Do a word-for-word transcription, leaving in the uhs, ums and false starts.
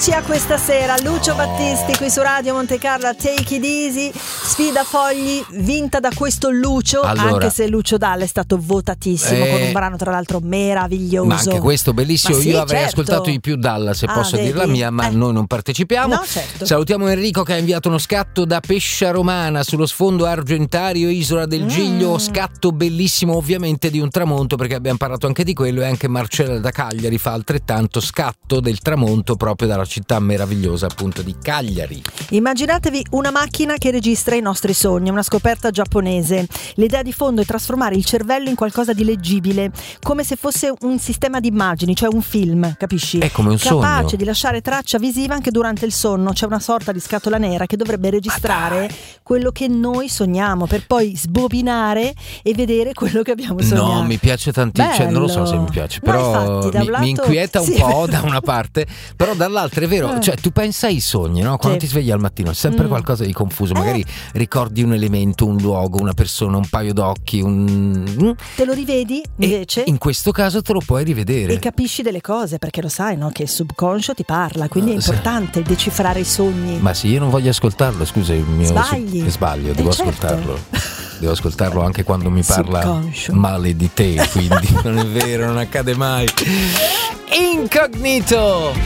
Eccoci a questa sera, Lucio Battisti qui su Radio Monte Carlo, Take It Easy, sfida fogli vinta da questo Lucio, allora, anche se Lucio Dalla è stato votatissimo eh, con un brano tra l'altro meraviglioso. Ma anche questo bellissimo, sì, io avrei certo. ascoltato di più Dalla, se ah, posso vedi? dire la mia, ma eh. noi non partecipiamo. No, certo. Salutiamo Enrico che ha inviato uno scatto da Pescia Romana sullo sfondo argentario, Isola del Giglio, Mm. scatto bellissimo ovviamente di un tramonto, perché abbiamo parlato anche di quello, e anche Marcella da Cagliari fa altrettanto, scatto del tramonto proprio dalla città meravigliosa appunto di Cagliari. Immaginatevi una macchina che registra i nostri sogni, una scoperta giapponese. L'idea di fondo è trasformare il cervello in qualcosa di leggibile, come se fosse un sistema di immagini, cioè un film, capisci? È come un Capace sogno. di lasciare traccia visiva anche durante il sonno. C'è una sorta di scatola nera che dovrebbe registrare quello che noi sogniamo, per poi sbobinare e vedere quello che abbiamo sognato. No, mi piace tantissimo, cioè, non lo so se mi piace, No, però infatti, da un mi, lato, mi inquieta un sì. po' da una parte, però dall'altra è vero, Eh. cioè tu pensa ai sogni, no? Quando Sì. ti svegli al mattino è sempre Mm. qualcosa di confuso, magari Eh. ricordi un elemento, un luogo, una persona, un paio d'occhi, un... Te lo rivedi invece E in questo caso te lo puoi rivedere. e capisci delle cose, perché lo sai, no? Che il subconscio ti parla, quindi è Ah, sì. importante decifrare i sogni. Ma se io non voglio ascoltarlo, scusa, il mio Sbagli. su- sbaglio, Eh, devo certo. ascoltarlo. Devo ascoltarlo anche quando mi parla Subconscio. male di te, quindi non è vero, non accade mai. Incognito!